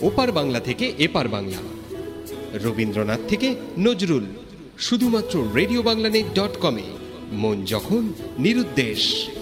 ওপার বাংলা থেকে এপার বাংলা, রবীন্দ্রনাথ থেকে নজরুল, শুধুমাত্র রেডিওবাংলানেট.কমে। মন যখন নিরুদ্দেশ।